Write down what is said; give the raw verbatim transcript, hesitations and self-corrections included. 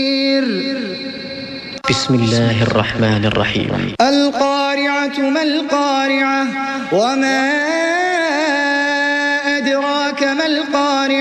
بسم الله الرحمن الرحيم. القارعة ما القارعة وما أدراك ما القارعة